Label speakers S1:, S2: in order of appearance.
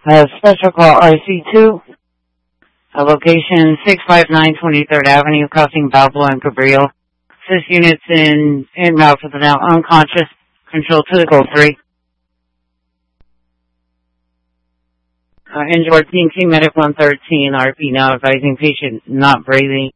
S1: Special call RC2, location 659 23rd Avenue, crossing Balboa and Cabrillo. Assist units in route for the now unconscious. Control to the goal 3. Injured Team Medic 113, RP now advising patient not breathing.